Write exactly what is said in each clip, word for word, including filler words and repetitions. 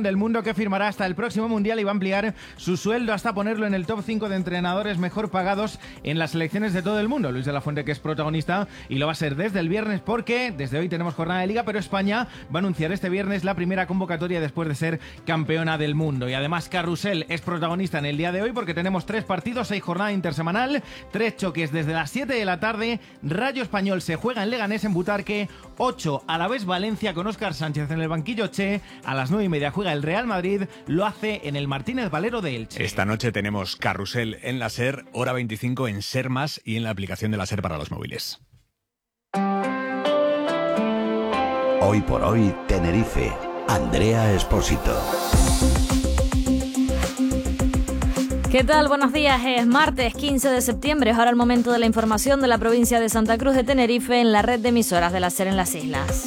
campeón del mundo que firmará hasta el próximo Mundial y va a ampliar su sueldo hasta ponerlo en el top cinco de entrenadores mejor pagados en las selecciones de todo el mundo. Luis de la Fuente, que es protagonista, y lo va a ser desde el viernes porque desde hoy tenemos jornada de Liga, pero España va a anunciar este viernes la primera convocatoria después de ser campeona del mundo. Y además Carrusel es protagonista en el día de hoy porque tenemos tres partidos, seis jornada intersemanal, tres choques desde las siete de la tarde. Rayo Español se juega en Leganés, en Butarque, ocho a la vez Valencia con Óscar Sánchez en el banquillo Che, a las nueve y media juega el Real Madrid, lo hace en el Martínez Valero de Elche. Esta noche tenemos Carrusel en la SER, hora veinticinco en SER Más y en la aplicación de la SER para los móviles. Hoy por hoy, Tenerife. Andrea Espósito. ¿Qué tal? Buenos días. Es martes quince de septiembre. Es ahora el momento de la información de la provincia de Santa Cruz de Tenerife en la red de emisoras de la SER en las islas.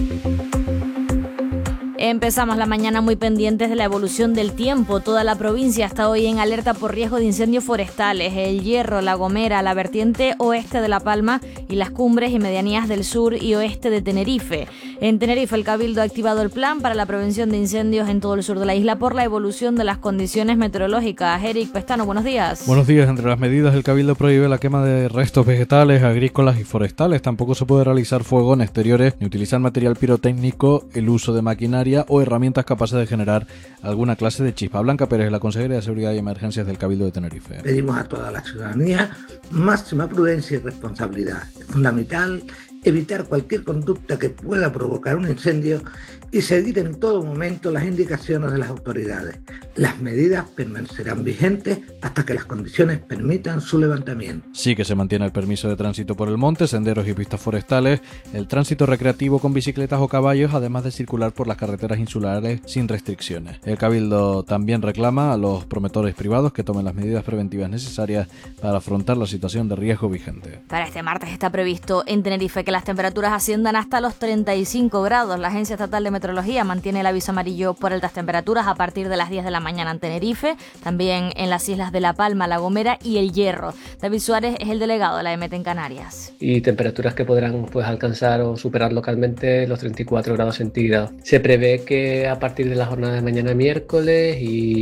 Empezamos la mañana muy pendientes de la evolución del tiempo. Toda la provincia está hoy en alerta por riesgo de incendios forestales. El Hierro, La Gomera, la vertiente oeste de La Palma y las cumbres y medianías del sur y oeste de Tenerife. En Tenerife, el Cabildo ha activado el plan para la prevención de incendios en todo el sur de la isla por la evolución de las condiciones meteorológicas. Eric Pestano, buenos días. Buenos días. Entre las medidas, el Cabildo prohíbe la quema de restos vegetales, agrícolas y forestales. Tampoco se puede realizar fuego en exteriores ni utilizar material pirotécnico, el uso de maquinaria o herramientas capaces de generar alguna clase de chispa. Blanca Pérez, la consejera de Seguridad y Emergencias del Cabildo de Tenerife. Pedimos a toda la ciudadanía máxima prudencia y responsabilidad. Es fundamental evitar cualquier conducta que pueda provocar un incendio y seguir en todo momento las indicaciones de las autoridades. Las medidas permanecerán vigentes hasta que las condiciones permitan su levantamiento. Sí que se mantiene el permiso de tránsito por el monte, senderos y pistas forestales, el tránsito recreativo con bicicletas o caballos, además de circular por las carreteras insulares sin restricciones. El Cabildo también reclama a los promotores privados que tomen las medidas preventivas necesarias para afrontar la situación de riesgo vigente. Para este martes está previsto en Tenerife que las temperaturas asciendan hasta los treinta y cinco grados. La Agencia Estatal de Meteorología mantiene el aviso amarillo por altas temperaturas a partir de las diez de la mañana en Tenerife, también en las islas de La Palma, La Gomera y El Hierro. David Suárez es el delegado de la E M E T en Canarias. Y temperaturas que podrán pues alcanzar o superar localmente los treinta y cuatro grados centígrados. Se prevé que a partir de la jornada de mañana miércoles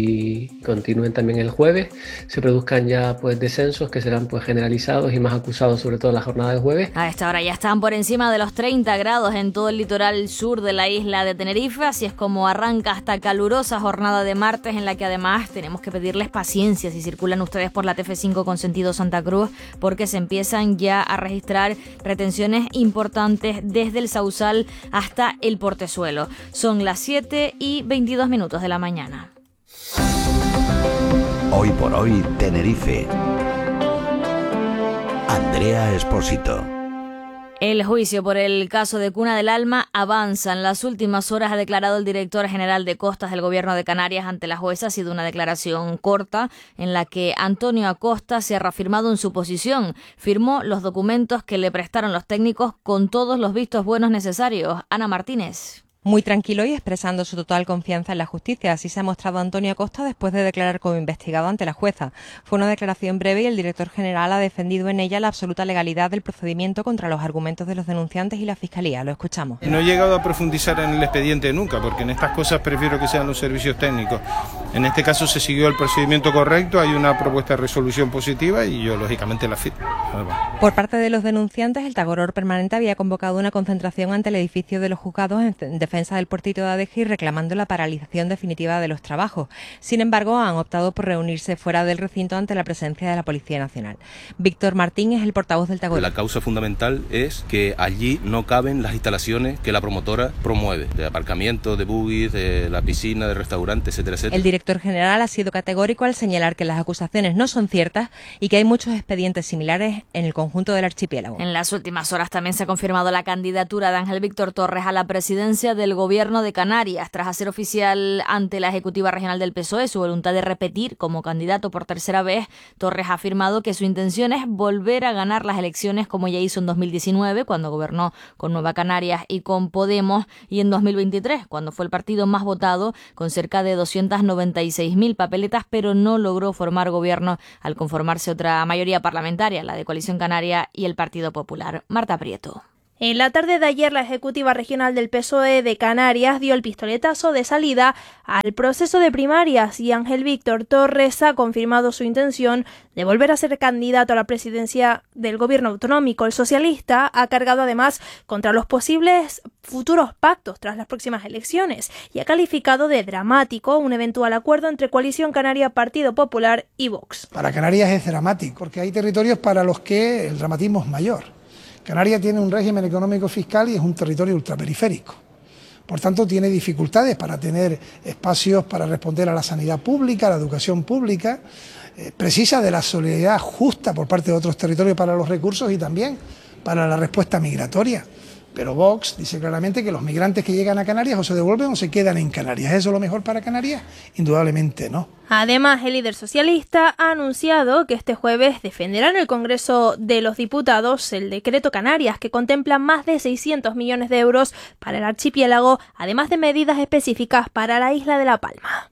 y continúen también el jueves se produzcan ya pues descensos que serán pues generalizados y más acusados sobre todo en la jornada del jueves. A esta hora ya están por encima de los treinta grados en todo el litoral sur de la isla de Tenerife, así es como arranca esta calurosa jornada de martes en la que además tenemos que pedirles paciencia si circulan ustedes por la T F cinco con sentido Santa Cruz, porque se empiezan ya a registrar retenciones importantes desde el Sausal hasta el Portezuelo. Son las siete y veintidós minutos de la mañana. Hoy por hoy, Tenerife. Andrea Espósito. El juicio por el caso de Cuna del Alma avanza. En las últimas horas ha declarado el director general de Costas del Gobierno de Canarias ante la jueza. Ha sido una declaración corta en la que Antonio Acosta se ha reafirmado en su posición. Firmó los documentos que le prestaron los técnicos con todos los vistos buenos necesarios. Ana Martínez. Muy tranquilo y expresando su total confianza en la justicia. Así se ha mostrado Antonio Acosta después de declarar como investigado ante la jueza. Fue una declaración breve y el director general ha defendido en ella la absoluta legalidad del procedimiento contra los argumentos de los denunciantes y la Fiscalía. Lo escuchamos. No he llegado a profundizar en el expediente nunca, porque en estas cosas prefiero que sean los servicios técnicos. En este caso se siguió el procedimiento correcto, hay una propuesta de resolución positiva y yo lógicamente la firmo. Por parte de los denunciantes, el Tagoror Permanente había convocado una concentración ante el edificio de los juzgados en defensa del puertito de Adeje, reclamando la paralización definitiva de los trabajos. Sin embargo, han optado por reunirse fuera del recinto ante la presencia de la Policía Nacional. Víctor Martín es el portavoz del Tagoror. La causa fundamental es que allí no caben las instalaciones que la promotora promueve, de aparcamiento, de buggies, de la piscina, de restaurantes, etcétera, etcétera. El director general ha sido categórico al señalar que las acusaciones no son ciertas y que hay muchos expedientes similares en el conjunto del archipiélago. En las últimas horas también se ha confirmado la candidatura de Ángel Víctor Torres a la presidencia del Gobierno de Canarias, tras hacer oficial ante la Ejecutiva Regional del P S O E su voluntad de repetir como candidato por tercera vez. Torres ha afirmado que su intención es volver a ganar las elecciones como ya hizo en dos mil diecinueve, cuando gobernó con Nueva Canarias y con Podemos, y en dos mil veintitrés, cuando fue el partido más votado, con cerca de doscientas noventa y seis mil papeletas, pero no logró formar gobierno al conformarse otra mayoría parlamentaria, la de Coalición Canaria y el Partido Popular. Marta Prieto. En la tarde de ayer, la Ejecutiva Regional del P S O E de Canarias dio el pistoletazo de salida al proceso de primarias y Ángel Víctor Torres ha confirmado su intención de volver a ser candidato a la presidencia del gobierno autonómico. El socialista ha cargado además contra los posibles futuros pactos tras las próximas elecciones y ha calificado de dramático un eventual acuerdo entre Coalición Canaria, Partido Popular y Vox. Para Canarias es dramático porque hay territorios para los que el dramatismo es mayor. Canarias tiene un régimen económico fiscal y es un territorio ultraperiférico. Por tanto, tiene dificultades para tener espacios para responder a la sanidad pública, a la educación pública. Eh, precisa de la solidaridad justa por parte de otros territorios para los recursos y también para la respuesta migratoria. Pero Vox dice claramente que los migrantes que llegan a Canarias o se devuelven o se quedan en Canarias. ¿Es eso lo mejor para Canarias? Indudablemente no. Además, el líder socialista ha anunciado que este jueves defenderá en el Congreso de los Diputados el decreto Canarias, que contempla más de seiscientos millones de euros para el archipiélago, además de medidas específicas para la isla de La Palma.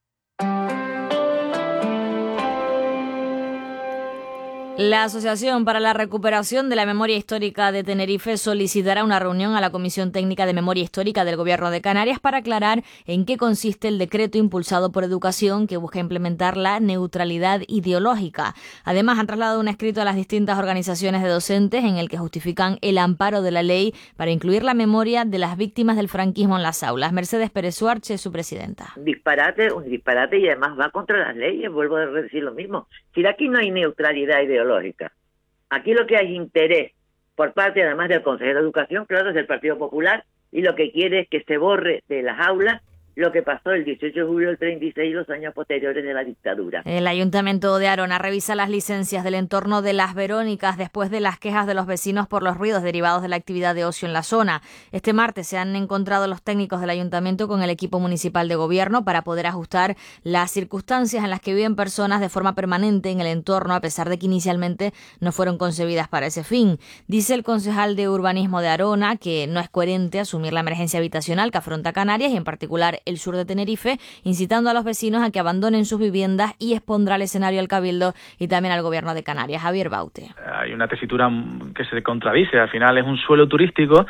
La Asociación para la Recuperación de la Memoria Histórica de Tenerife solicitará una reunión a la Comisión Técnica de Memoria Histórica del Gobierno de Canarias para aclarar en qué consiste el decreto impulsado por Educación que busca implementar la neutralidad ideológica. Además, han trasladado un escrito a las distintas organizaciones de docentes en el que justifican el amparo de la ley para incluir la memoria de las víctimas del franquismo en las aulas. Mercedes Pérez Suarche, su presidenta. Un disparate, un disparate y además va contra las leyes, vuelvo a decir lo mismo. Si aquí no hay neutralidad ideológica, lógica. Aquí lo que hay interés por parte además del Consejero de Educación, claro, es del Partido Popular, y lo que quiere es que se borre de las aulas lo que pasó el dieciocho de julio del treinta y seis y los años posteriores de la dictadura. El Ayuntamiento de Arona revisa las licencias del entorno de Las Verónicas después de las quejas de los vecinos por los ruidos derivados de la actividad de ocio en la zona. Este martes se han encontrado los técnicos del Ayuntamiento con el equipo municipal de gobierno para poder ajustar las circunstancias en las que viven personas de forma permanente en el entorno, a pesar de que inicialmente no fueron concebidas para ese fin. Dice el concejal de urbanismo de Arona que no es coherente asumir la emergencia habitacional que afronta Canarias y en particular el sur de Tenerife, incitando a los vecinos a que abandonen sus viviendas, y expondrá el escenario al Cabildo y también al Gobierno de Canarias. Javier Baute. Hay una tesitura que se contradice. Al final es un suelo turístico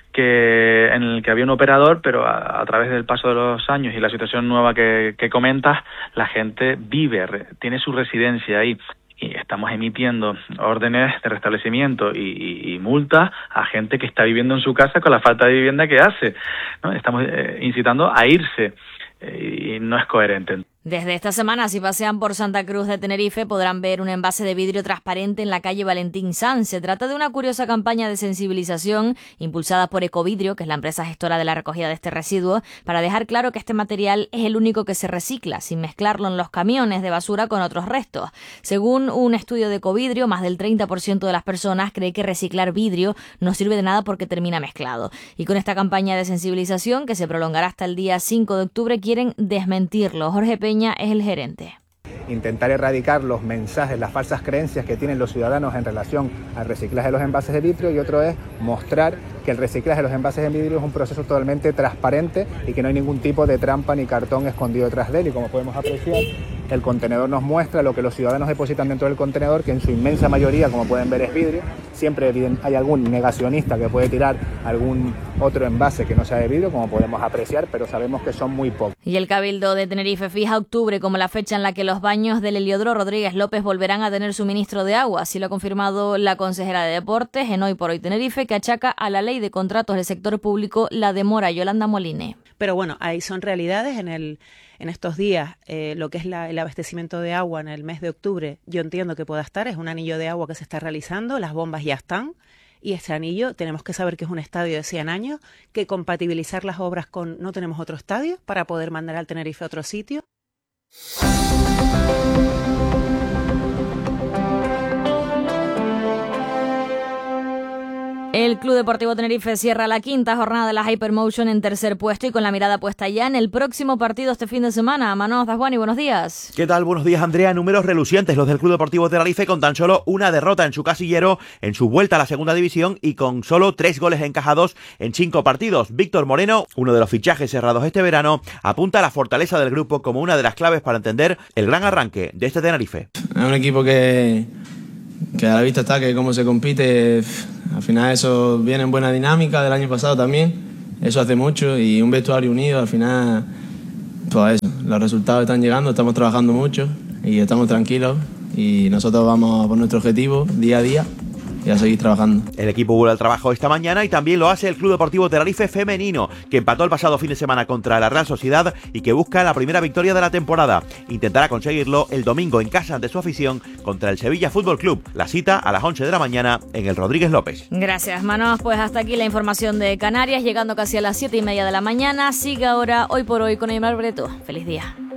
que en el que había un operador, pero a, a través del paso de los años y la situación nueva que, que comentas, la gente vive, re, tiene su residencia ahí. Y estamos emitiendo órdenes de restablecimiento y, y, y multas a gente que está viviendo en su casa con la falta de vivienda que hace, ¿no? Estamos eh, incitando a irse eh, y no es coherente. Desde esta semana, si pasean por Santa Cruz de Tenerife, podrán ver un envase de vidrio transparente en la calle Valentín Sanz. Se trata de una curiosa campaña de sensibilización impulsada por Ecovidrio, que es la empresa gestora de la recogida de este residuo, para dejar claro que este material es el único que se recicla, sin mezclarlo en los camiones de basura con otros restos. Según un estudio de Ecovidrio, más del treinta por ciento de las personas cree que reciclar vidrio no sirve de nada porque termina mezclado. Y con esta campaña de sensibilización, que se prolongará hasta el día cinco de octubre, quieren desmentirlo. Jorge Peña es el gerente. Intentar erradicar los mensajes, las falsas creencias que tienen los ciudadanos en relación al reciclaje de los envases de vidrio, y otro es mostrar que el reciclaje de los envases de vidrio es un proceso totalmente transparente y que no hay ningún tipo de trampa ni cartón escondido detrás de él. Y como podemos apreciar, el contenedor nos muestra lo que los ciudadanos depositan dentro del contenedor, que en su inmensa mayoría, como pueden ver, es vidrio. Siempre hay algún negacionista que puede tirar algún otro envase que no sea de vidrio, como podemos apreciar, pero sabemos que son muy pocos. Y el Cabildo de Tenerife fija octubre como la fecha en la que los baños del Heliodoro Rodríguez López volverán a tener suministro de agua. Así lo ha confirmado la consejera de Deportes en Hoy por Hoy Tenerife, que achaca a la ley de contratos del sector público la demora. Yolanda Moline. Pero bueno, ahí son realidades en el en estos días. Eh, lo que es la, el abastecimiento de agua en el mes de octubre, yo entiendo que pueda estar, es un anillo de agua que se está realizando, las bombas ya están, y este anillo tenemos que saber que es un estadio de cien años, que compatibilizar las obras con no tenemos otro estadio para poder mandar al Tenerife a otro sitio. El Club Deportivo Tenerife cierra la quinta jornada de la Hypermotion en tercer puesto y con la mirada puesta ya en el próximo partido este fin de semana. Manos Dasguani, buenos días. ¿Qué tal? Buenos días, Andrea. Números relucientes los del Club Deportivo Tenerife, con tan solo una derrota en su casillero en su vuelta a la segunda división y con solo tres goles encajados en cinco partidos. Víctor Moreno, uno de los fichajes cerrados este verano, apunta a la fortaleza del grupo como una de las claves para entender el gran arranque de este Tenerife. Es un equipo que, que a la vista está que cómo se compite Al final eso viene en buena dinámica del año pasado también, eso hace mucho, y un vestuario unido, al final, pues eso, los resultados están llegando, estamos trabajando mucho y estamos tranquilos y nosotros vamos por nuestro objetivo día a día y a seguir trabajando. El equipo vuelve al trabajo esta mañana y también lo hace el Club Deportivo Tenerife femenino, que empató el pasado fin de semana contra la Real Sociedad y que busca la primera victoria de la temporada. Intentará conseguirlo el domingo en casa ante su afición contra el Sevilla Fútbol Club. La cita a las once de la mañana en el Rodríguez López. Gracias, Manos. Pues hasta aquí la información de Canarias, llegando casi a las siete y media de la mañana. Sigue ahora Hoy por Hoy con Aymar Breto. Feliz día.